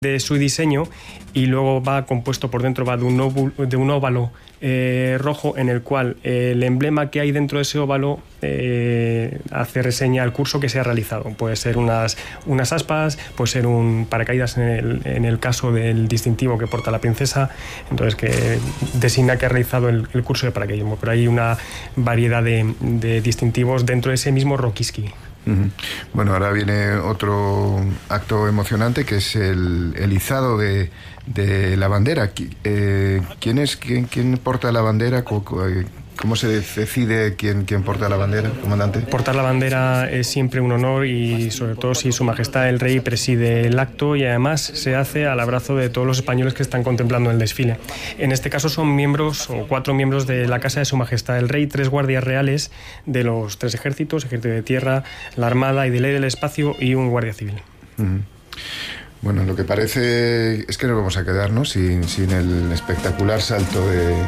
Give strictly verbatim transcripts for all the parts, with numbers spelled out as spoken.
de su diseño, y luego va compuesto por dentro, va de un, óvulo, de un óvalo eh, rojo en el cual eh, el emblema que hay dentro de ese óvalo eh, hace reseña al curso que se ha realizado. Puede ser unas, unas aspas, puede ser un paracaídas en el, en el caso del distintivo que porta la princesa, entonces que designa que ha realizado el, el curso de paracaidismo, pero hay una variedad de, de distintivos dentro de ese mismo roquiski. Uh-huh. Bueno, ahora viene otro acto emocionante que es el, el izado de, de la bandera. Eh, ¿Quién es quién, quién porta la bandera? ¿Cómo se decide quién, quién porta la bandera, comandante? Portar la bandera es siempre un honor, y sobre todo si Su Majestad el Rey preside el acto, y además se hace al abrazo de todos los españoles que están contemplando el desfile. En este caso son miembros o cuatro miembros de la Casa de Su Majestad el Rey, tres guardias reales de los tres ejércitos, ejército de tierra, la Armada y de ley del espacio, y un guardia civil. Uh-huh. Bueno, lo que parece es que nos vamos a quedar, ¿no?, sin, sin el espectacular salto de, de,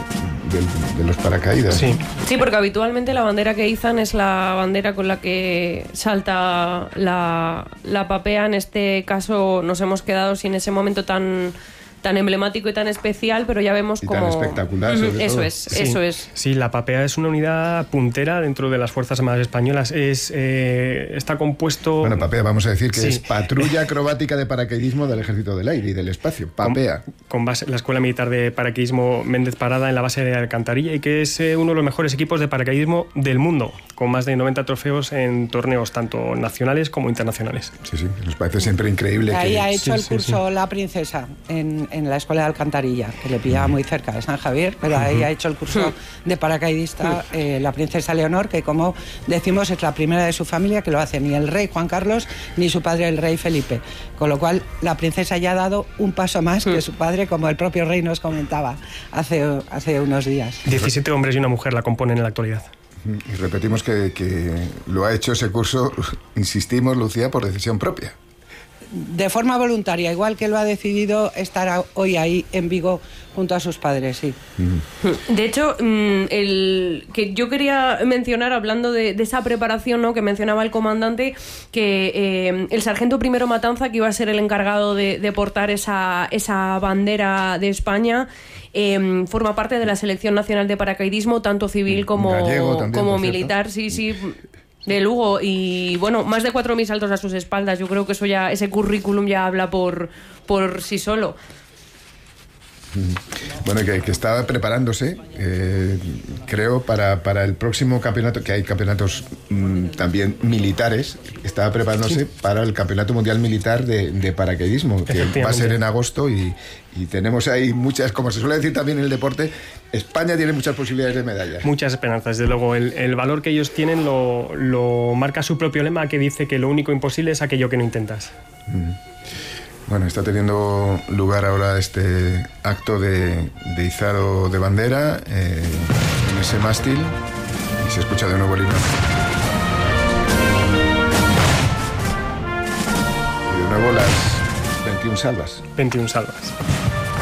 de los paracaídas. Sí. Sí, porque habitualmente la bandera que izan es la bandera con la que salta la, la papea. En este caso nos hemos quedado sin ese momento tan... tan emblemático y tan especial, pero ya vemos y como... tan espectacular, sobre Eso todo. es, Sí, eso es. Sí, la papea es una unidad puntera dentro de las Fuerzas Armadas Españolas. Es, eh, está compuesto... Bueno, papea, vamos a decir que sí. es Patrulla Acrobática de Paracaidismo del Ejército del Aire y del Espacio, papea. Con, con base, la Escuela Militar de Paracaidismo Méndez Parada en la base de Alcantarilla, y que es eh, uno de los mejores equipos de paracaidismo del mundo, con más de noventa trofeos en torneos tanto nacionales como internacionales. Sí, sí, nos parece siempre increíble. Ahí que... ha hecho sí, el sí, curso sí. la princesa en, en la Escuela de Alcantarilla, que le pillaba muy cerca de San Javier, pero ahí ha hecho el curso de paracaidista eh, la princesa Leonor, que, como decimos, es la primera de su familia que lo hace, ni el rey Juan Carlos ni su padre el rey Felipe, con lo cual la princesa ya ha dado un paso más que su padre, como el propio rey nos comentaba hace, hace unos días. diecisiete hombres y una mujer la componen en la actualidad. Y repetimos que, que lo ha hecho ese curso, insistimos, Lucía, por decisión propia. De forma voluntaria, igual que lo ha decidido estar hoy ahí en Vigo junto a sus padres, sí. De hecho, el que yo quería mencionar, hablando de, de esa preparación, ¿no?, que mencionaba el comandante, que eh, el sargento Primero Matanza, que iba a ser el encargado de, de portar esa, esa bandera de España, eh, forma parte de la Selección Nacional de Paracaidismo, tanto civil como, Gallego también, como por militar, sí, sí... de Lugo, y bueno, más de cuatro mil saltos a sus espaldas. Yo creo que eso ya, ese currículum ya habla por, por sí solo. Bueno, que, que estaba preparándose, eh, creo, para, para el próximo campeonato, que hay campeonatos mmm, también militares, estaba preparándose para el Campeonato Mundial Militar de, de Paracaidismo, que va a ser en agosto, y, y tenemos ahí muchas, como se suele decir también en el deporte, España tiene muchas posibilidades de medalla. Muchas esperanzas, desde luego. El, el valor que ellos tienen lo, lo marca su propio lema, que dice que lo único imposible es aquello que no intentas. Mm. Bueno, está teniendo lugar ahora este acto de, de izado de bandera eh, en ese mástil, y se escucha de nuevo el himno. Y de nuevo las veintiuna salvas. veintiuna salvas.